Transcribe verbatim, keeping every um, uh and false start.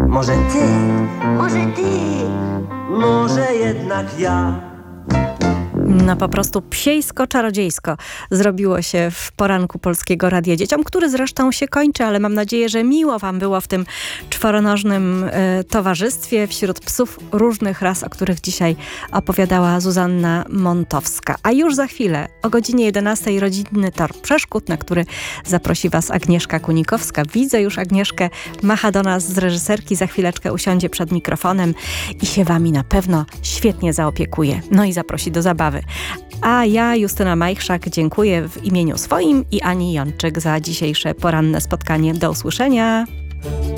Może ty, może ty, może jednak ja. No po prostu psiejsko-czarodziejsko zrobiło się w poranku Polskiego Radia Dzieciom, który zresztą się kończy, ale mam nadzieję, że miło wam było w tym czworonożnym y, towarzystwie wśród psów różnych ras, o których dzisiaj opowiadała Zuzanna Montowska. A już za chwilę o godzinie jedenastej rodzinny tor przeszkód, na który zaprosi was Agnieszka Kunikowska. Widzę już Agnieszkę, macha do nas z reżyserki, za chwileczkę usiądzie przed mikrofonem i się wami na pewno świetnie zaopiekuje. No i zaprosi do zabawy. A ja, Justyna Majchrzak, dziękuję w imieniu swoim i Ani Jączyk za dzisiejsze poranne spotkanie. Do usłyszenia.